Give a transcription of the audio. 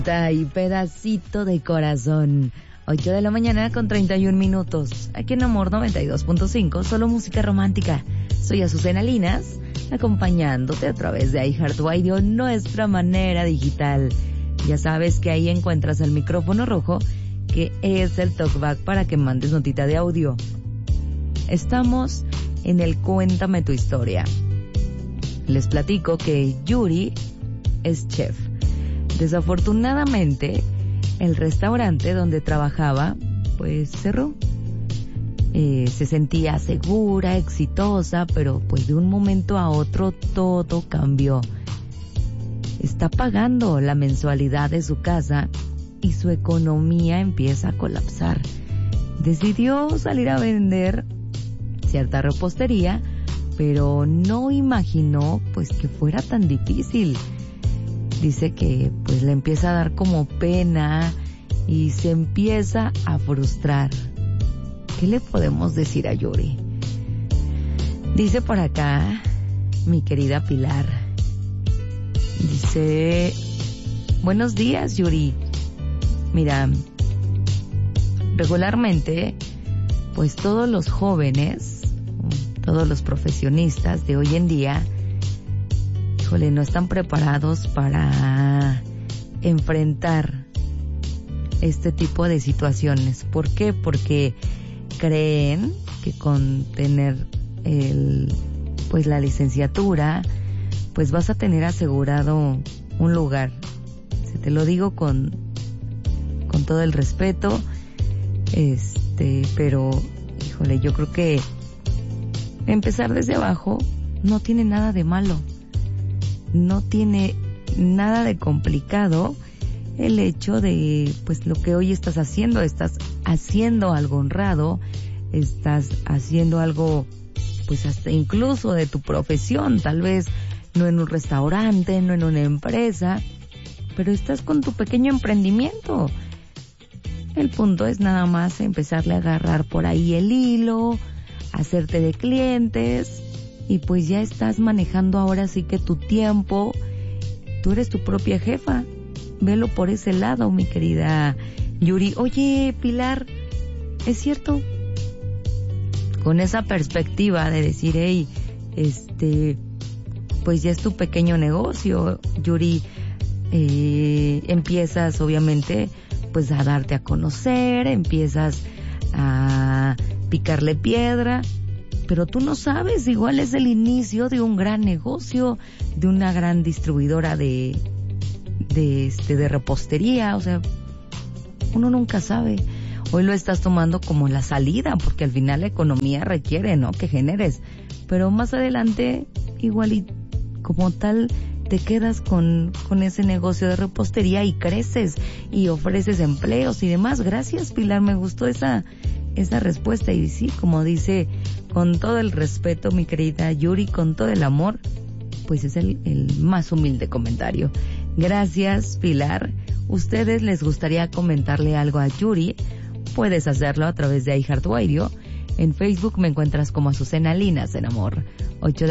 Y pedacito de corazón. 8 de la mañana con 31 minutos. Aquí en Amor 92.5, solo música romántica. Soy Azucena Linas, acompañándote a través de iHeartRadio, nuestra manera digital. Ya sabes que ahí encuentras el micrófono rojo, que es el talkback para que mandes notita de audio. Estamos en el Cuéntame tu historia. Les platico que Yuri es chef. Desafortunadamente, el restaurante donde trabajaba, pues cerró. Se sentía segura, exitosa, pero pues de un momento a otro todo cambió. Está pagando la mensualidad de su casa y su economía empieza a colapsar. Decidió salir a vender cierta repostería, pero no imaginó pues que fuera tan difícil. Dice que pues le empieza a dar como pena y se empieza a frustrar. ¿Qué le podemos decir a Yuri? Dice por acá mi querida Pilar. Dice, buenos días, Yuri. Mira, regularmente pues todos los jóvenes, todos los profesionistas de hoy en día, no están preparados para enfrentar este tipo de situaciones. ¿Por qué? Porque creen que con tener pues la licenciatura, pues vas a tener asegurado un lugar. Si te lo digo con todo el respeto, pero yo creo que empezar desde abajo no tiene nada de malo. No tiene nada de complicado el hecho de, pues, lo que hoy estás haciendo algo honrado, estás haciendo algo, pues, hasta incluso de tu profesión, tal vez no en un restaurante, no en una empresa, pero estás con tu pequeño emprendimiento. El punto es nada más empezarle a agarrar por ahí el hilo, hacerte de clientes, y pues ya estás manejando ahora sí que tu tiempo. Tú eres tu propia jefa. Velo por ese lado, mi querida Yuri. Oye, Pilar, ¿es cierto? Con esa perspectiva de decir, hey, pues ya es tu pequeño negocio, Yuri, empiezas obviamente pues a darte a conocer, empiezas a picarle piedra, pero tú no sabes, igual es el inicio de un gran negocio, de una gran distribuidora de repostería. O sea, uno nunca sabe. Hoy lo estás tomando como la salida, porque al final la economía requiere, ¿no?, que generes. Pero más adelante, igual y como tal, te quedas con ese negocio de repostería y creces y ofreces empleos y demás. Gracias, Pilar, me gustó esa respuesta. Y sí, como dice, con todo el respeto, mi querida Yuri, con todo el amor, pues es el más humilde comentario. Gracias, Pilar. ¿Ustedes les gustaría comentarle algo a Yuri? Puedes hacerlo a través de iHeartRadio. En Facebook me encuentras como Azucena Linas en Amor. 8